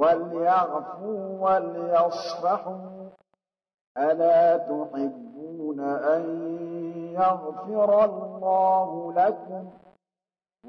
وَلْيَعْفُوا وَلْيَصْفَحُوا أَلَا تُحِبُّونَ أَن يَغْفِرَ اللَّهُ لَكُمْ ۗ